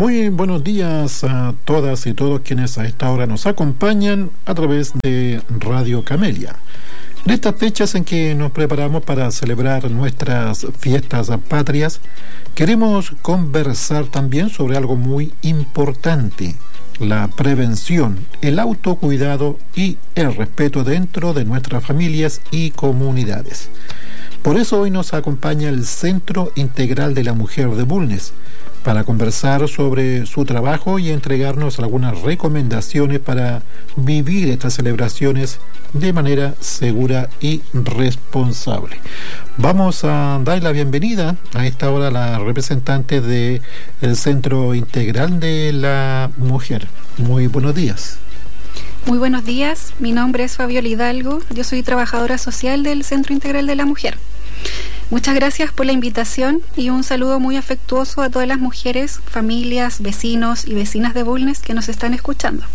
Muy buenos días a todas y todos quienes a esta hora nos acompañan a través de Radio Camelia. En estas fechas en que nos preparamos para celebrar nuestras fiestas patrias, queremos conversar también sobre algo muy importante: la prevención, el autocuidado y el respeto dentro de nuestras familias y comunidades. Por eso hoy nos acompaña el Centro Integral de la Mujer de Bulnes para conversar sobre su trabajo y entregarnos algunas recomendaciones para vivir estas celebraciones de manera segura y responsable. Vamos a dar la bienvenida a esta hora a la representante del Centro Integral de la Mujer. Muy buenos días. Muy buenos días, mi nombre es Fabiola Hidalgo, yo soy trabajadora social del Centro Integral de la Mujer. Muchas gracias por la invitación y un saludo muy afectuoso a todas las mujeres, familias, vecinos y vecinas de Bulnes que nos están escuchando.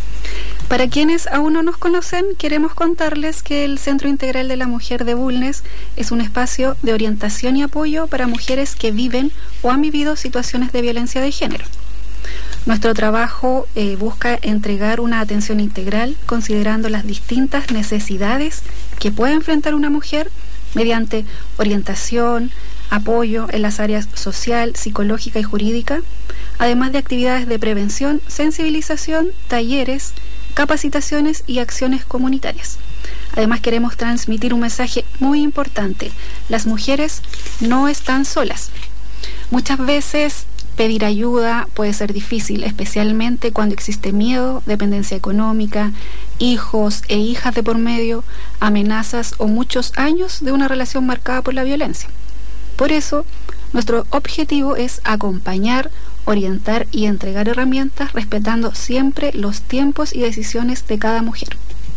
Para quienes aún no nos conocen, queremos contarles que el Centro Integral de la Mujer de Bulnes es un espacio de orientación y apoyo para mujeres que viven o han vivido situaciones de violencia de género. Nuestro trabajo busca entregar una atención integral considerando las distintas necesidades que puede enfrentar una mujer mediante orientación, apoyo en las áreas social, psicológica y jurídica, además de actividades de prevención, sensibilización, talleres, capacitaciones y acciones comunitarias. Además queremos transmitir un mensaje muy importante: las mujeres no están solas. Muchas veces pedir ayuda puede ser difícil, especialmente cuando existe miedo, dependencia económica, hijos e hijas de por medio, amenazas o muchos años de una relación marcada por la violencia. Por eso, nuestro objetivo es acompañar, orientar y entregar herramientas respetando siempre los tiempos y decisiones de cada mujer.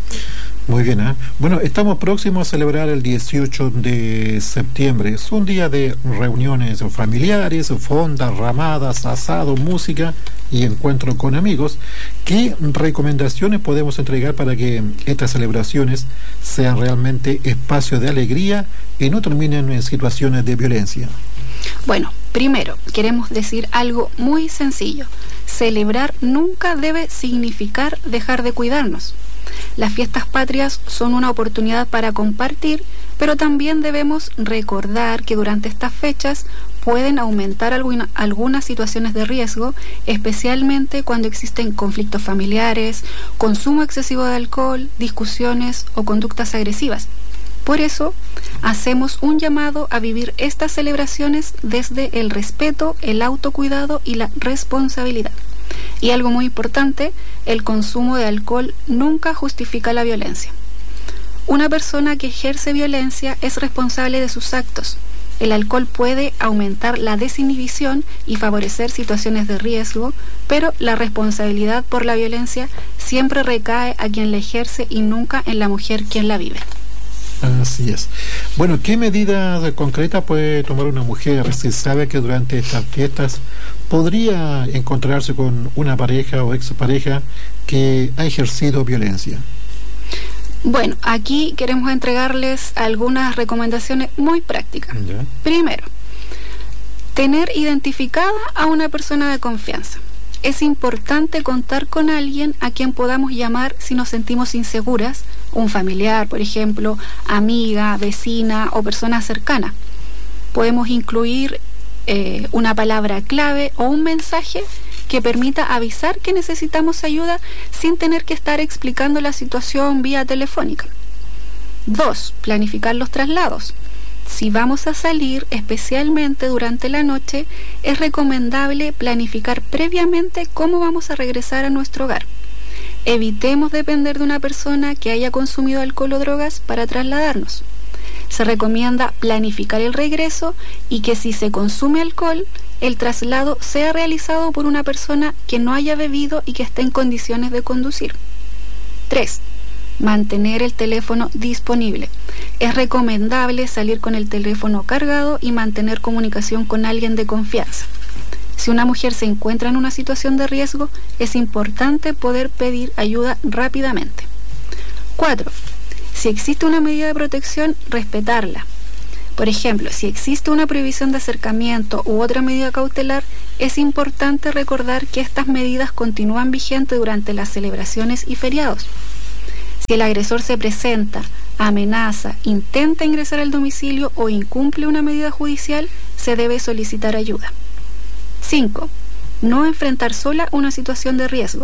Muy bien, ¿eh? Bueno, estamos próximos a celebrar el 18 de septiembre. Es un día de reuniones familiares, fondas, ramadas, asado, música y encuentro con amigos. ¿Qué recomendaciones podemos entregar para que estas celebraciones sean realmente espacios de alegría y no terminen en situaciones de violencia? Bueno, primero, queremos decir algo muy sencillo. Celebrar nunca debe significar dejar de cuidarnos. Las fiestas patrias son una oportunidad para compartir, pero también debemos recordar que durante estas fechas pueden aumentar algunas situaciones de riesgo, especialmente cuando existen conflictos familiares, consumo excesivo de alcohol, discusiones o conductas agresivas. Por eso, hacemos un llamado a vivir estas celebraciones desde el respeto, el autocuidado y la responsabilidad. Y algo muy importante: el consumo de alcohol nunca justifica la violencia. Una persona que ejerce violencia es responsable de sus actos. El alcohol puede aumentar la desinhibición y favorecer situaciones de riesgo, pero la responsabilidad por la violencia siempre recae a quien la ejerce y nunca en la mujer quien la vive. Así es. Bueno, ¿qué medidas concretas puede tomar una mujer si sabe que durante estas fiestas podría encontrarse con una pareja o expareja que ha ejercido violencia? Bueno, aquí queremos entregarles algunas recomendaciones muy prácticas. ¿Ya? Primero, tener identificada a una persona de confianza. Es importante contar con alguien a quien podamos llamar si nos sentimos inseguras, un familiar, por ejemplo, amiga, vecina o persona cercana. Podemos incluir una palabra clave o un mensaje que permita avisar que necesitamos ayuda sin tener que estar explicando la situación vía telefónica. 2. Planificar los traslados. Si vamos a salir, especialmente durante la noche, es recomendable planificar previamente cómo vamos a regresar a nuestro hogar. Evitemos depender de una persona que haya consumido alcohol o drogas para trasladarnos. Se recomienda planificar el regreso y que si se consume alcohol, el traslado sea realizado por una persona que no haya bebido y que esté en condiciones de conducir. 3. Mantener el teléfono disponible. Es recomendable salir con el teléfono cargado y mantener comunicación con alguien de confianza. Si una mujer se encuentra en una situación de riesgo, es importante poder pedir ayuda rápidamente. 4. Si existe una medida de protección, respetarla. Por ejemplo, si existe una prohibición de acercamiento u otra medida cautelar, es importante recordar que estas medidas continúan vigentes durante las celebraciones y feriados. Si el agresor se presenta, amenaza, intenta ingresar al domicilio o incumple una medida judicial, se debe solicitar ayuda. 5. No enfrentar sola una situación de riesgo.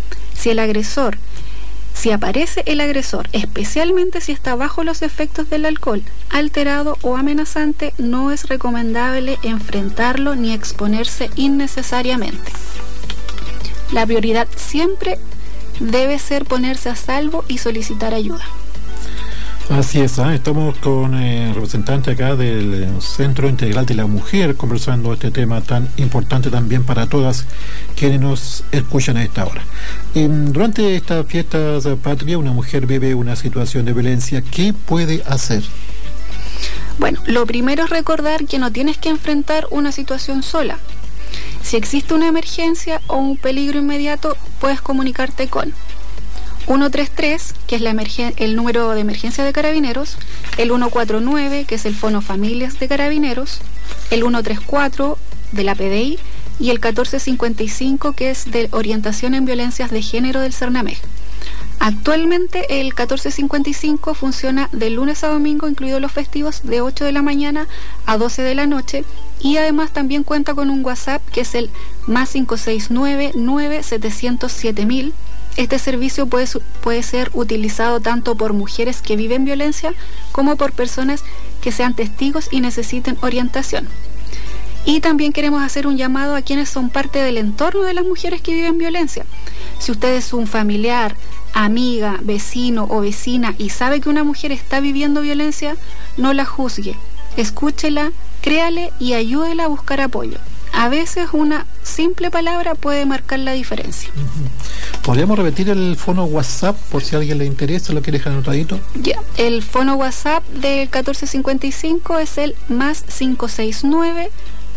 Si aparece el agresor, especialmente si está bajo los efectos del alcohol, alterado o amenazante, no es recomendable enfrentarlo ni exponerse innecesariamente. La prioridad siempre debe ser ponerse a salvo y solicitar ayuda. Así es, estamos con el representante acá del Centro Integral de la Mujer conversando este tema tan importante también para todas quienes nos escuchan a esta hora. Durante estas fiestas patrias, una mujer vive una situación de violencia. ¿Qué puede hacer? Bueno, lo primero es recordar que no tienes que enfrentar una situación sola. Si existe una emergencia o un peligro inmediato, puedes comunicarte con 133, que es el número de emergencia de Carabineros, el 149, que es el Fono Familias de Carabineros, el 134 de la PDI y el 1455, que es de Orientación en Violencias de Género del CERNAMEG. Actualmente el 1455 funciona de lunes a domingo, incluidos los festivos, de 8 de la mañana a 12 de la noche, y además también cuenta con un WhatsApp que es el +569 9707000. Este servicio puede ser utilizado tanto por mujeres que viven violencia como por personas que sean testigos y necesiten orientación. Y también queremos hacer un llamado a quienes son parte del entorno de las mujeres que viven violencia. Si usted es un familiar, amiga, vecino o vecina y sabe que una mujer está viviendo violencia, no la juzgue, escúchela, créale y ayúdela a buscar apoyo. A veces una simple palabra puede marcar la diferencia. ¿Podríamos repetir el fono WhatsApp por si a alguien le interesa, lo quiere dejar anotadito? Ya, el fono WhatsApp del 1455 es el +569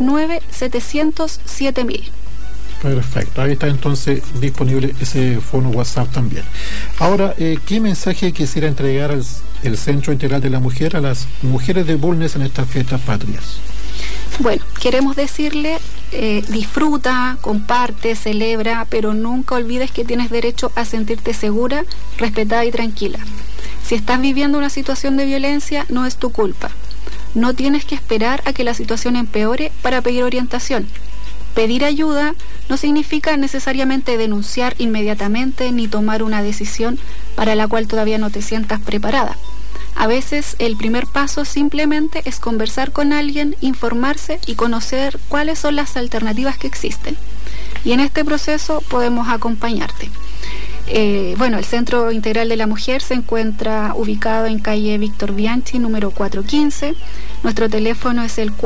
9707000. Perfecto, ahí está entonces disponible ese fono WhatsApp también. Ahora, ¿qué mensaje quisiera entregar el Centro Integral de la Mujer a las mujeres de Bulnes en estas fiestas patrias? Bueno, queremos decirle, disfruta, comparte, celebra, pero nunca olvides que tienes derecho a sentirte segura, respetada y tranquila. Si estás viviendo una situación de violencia, no es tu culpa. No tienes que esperar a que la situación empeore para pedir orientación. Pedir ayuda no significa necesariamente denunciar inmediatamente ni tomar una decisión para la cual todavía no te sientas preparada. A veces el primer paso simplemente es conversar con alguien, informarse y conocer cuáles son las alternativas que existen. Y en este proceso podemos acompañarte. El Centro Integral de la Mujer se encuentra ubicado en calle Víctor Bianchi, número 415. Nuestro teléfono es el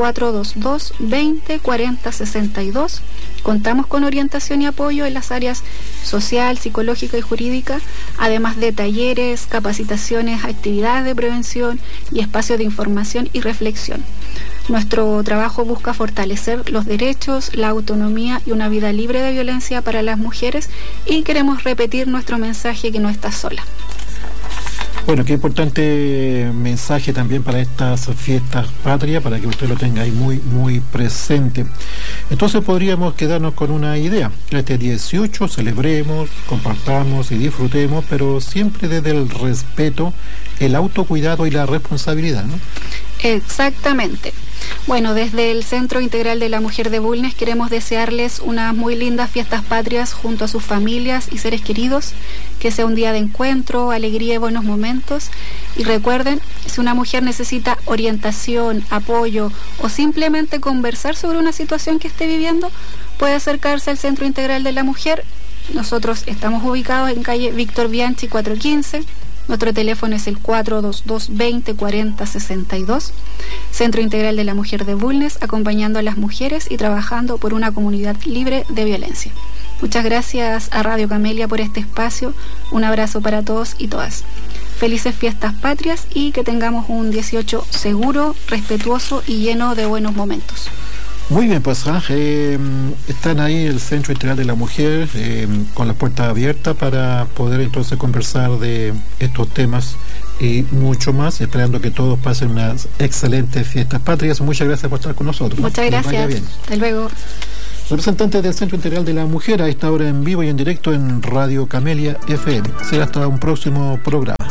422-20-40-62. Contamos con orientación y apoyo en las áreas social, psicológica y jurídica, además de talleres, capacitaciones, actividades de prevención y espacios de información y reflexión. Nuestro trabajo busca fortalecer los derechos, la autonomía y una vida libre de violencia para las mujeres, y queremos repetir nuestro mensaje que no estás sola. Bueno, qué importante mensaje también para estas fiestas patrias, para que usted lo tenga ahí muy, muy presente. Entonces podríamos quedarnos con una idea. Este 18 celebremos, compartamos y disfrutemos, pero siempre desde el respeto, el autocuidado y la responsabilidad, ¿no? Exactamente. Bueno, desde el Centro Integral de la Mujer de Bulnes queremos desearles unas muy lindas fiestas patrias junto a sus familias y seres queridos, que sea un día de encuentro, alegría y buenos momentos. Y recuerden, si una mujer necesita orientación, apoyo o simplemente conversar sobre una situación que esté viviendo, puede acercarse al Centro Integral de la Mujer. Nosotros estamos ubicados en calle Víctor Bianchi 415. Nuestro teléfono es el 422-20-40-62. Centro Integral de la Mujer de Bulnes, acompañando a las mujeres y trabajando por una comunidad libre de violencia. Muchas gracias a Radio Camelia por este espacio. Un abrazo para todos y todas. Felices fiestas patrias y que tengamos un 18 seguro, respetuoso y lleno de buenos momentos. Muy bien, pues están ahí el Centro Integral de la Mujer con las puertas abiertas para poder entonces conversar de estos temas y mucho más, esperando que todos pasen unas excelentes fiestas patrias. Muchas gracias por estar con nosotros. Muchas gracias. Hasta luego. Representantes del Centro Integral de la Mujer, a esta hora en vivo y en directo en Radio Camelia FM. Será hasta un próximo programa.